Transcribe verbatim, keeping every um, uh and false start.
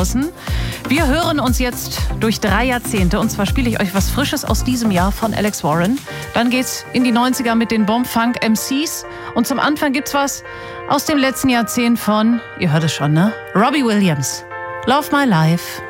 draußen. Wir hören uns jetzt durch drei Jahrzehnte. Und zwar spiele ich euch was Frisches aus diesem Jahr von Alex Warren. Dann geht's in die neunziger mit den Bomb-Funk-M Cs. Und zum Anfang gibt's was aus dem letzten Jahrzehnt von, ihr hört es schon, ne? Robbie Williams. Love My Life.